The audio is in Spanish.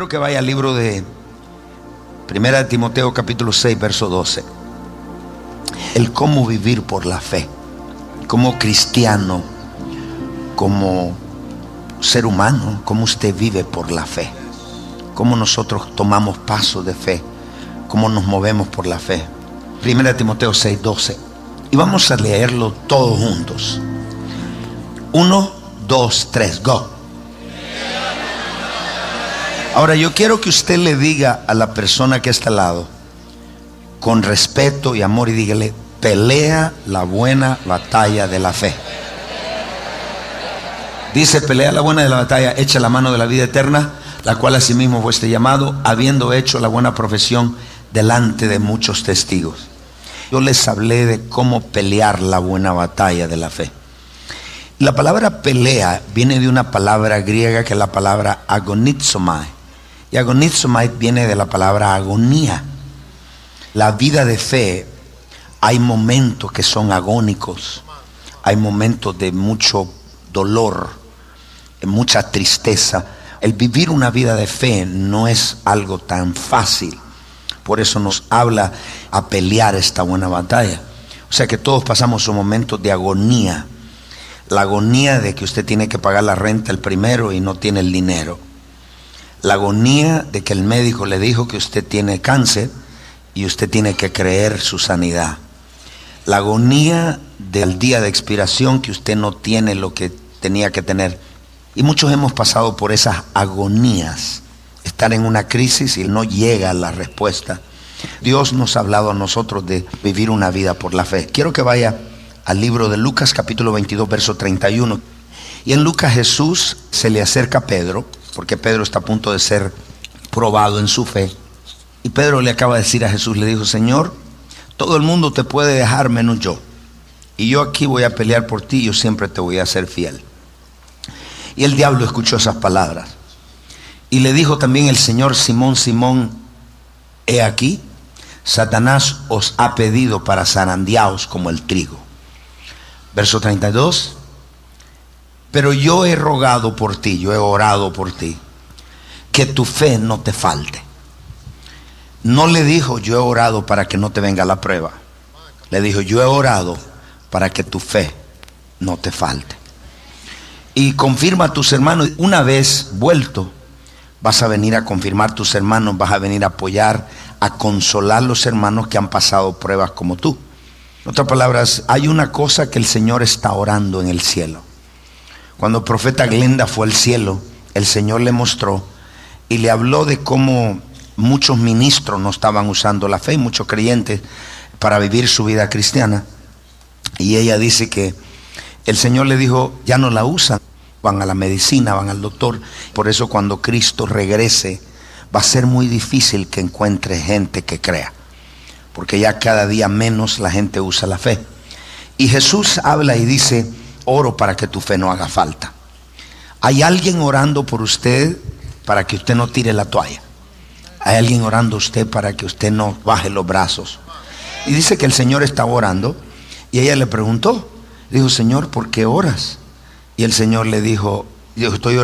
Quiero que vaya al libro de Primera de Timoteo capítulo 6 verso 12. El cómo vivir por la fe. Como cristiano, como ser humano, cómo usted vive por la fe. Cómo nosotros tomamos pasos de fe. Cómo nos movemos por la fe. Primera de Timoteo 6, 12. Y vamos a leerlo todos juntos. 1, 2, 3, go. Ahora yo quiero que usted le diga a la persona que está al lado, con respeto y amor, y dígale: pelea la buena batalla de la fe. Dice: pelea la buena de la batalla, echa la mano de la vida eterna, la cual asimismo fuiste llamado, habiendo hecho la buena profesión delante de muchos testigos. Yo les hablé de cómo pelear la buena batalla de la fe. La palabra pelea viene de una palabra griega que es la palabra agonizomai. Y agonizomai viene de la palabra agonía. La vida de fe, hay momentos que son agónicos. Hay momentos de mucho dolor, de mucha tristeza. El vivir una vida de fe no es algo tan fácil. Por eso nos habla a pelear esta buena batalla. O sea que todos pasamos un momento de agonía. La agonía de que usted tiene que pagar la renta el primero y no tiene el dinero. La agonía de que el médico le dijo que usted tiene cáncer y usted tiene que creer su sanidad. La agonía del día de expiración que usted no tiene lo que tenía que tener. Y muchos hemos pasado por esas agonías. Estar en una crisis y no llega la respuesta. Dios nos ha hablado a nosotros de vivir una vida por la fe. Quiero que vaya al libro de Lucas capítulo 22 verso 31. Y en Lucas Jesús se le acerca a Pedro, porque Pedro está a punto de ser probado en su fe. Y Pedro le acaba de decir a Jesús, le dijo: Señor, todo el mundo te puede dejar menos yo. Y yo aquí voy a pelear por ti, yo siempre te voy a ser fiel. Y el diablo escuchó esas palabras. Y le dijo también el Señor: Simón, Simón, he aquí, Satanás os ha pedido para zarandeaos como el trigo. Verso 32. Pero yo he rogado por ti, yo he orado por ti, que tu fe no te falte. No le dijo: yo he orado para que no te venga la prueba. Le dijo: yo he orado para que tu fe no te falte. Y confirma a tus hermanos. Una vez vuelto, vas a venir a confirmar a tus hermanos, vas a venir a apoyar, a consolar a los hermanos que han pasado pruebas como tú. En otras palabras, hay una cosa que el Señor está orando en el cielo. Cuando el profeta Glenda fue al cielo, el Señor le mostró y le habló de cómo muchos ministros no estaban usando la fe, muchos creyentes, para vivir su vida cristiana. Y ella dice que el Señor le dijo: ya no la usan, van a la medicina, van al doctor. Por eso cuando Cristo regrese va a ser muy difícil que encuentre gente que crea, porque ya cada día menos la gente usa la fe. Y Jesús habla y dice: oro para que tu fe no haga falta. Hay alguien orando por usted para que usted no tire la toalla. Hay alguien orando a usted para que usted no baje los brazos. Y dice que el Señor estaba orando y ella le preguntó, dijo: Señor, ¿por qué oras? Y el Señor le dijo: yo estoy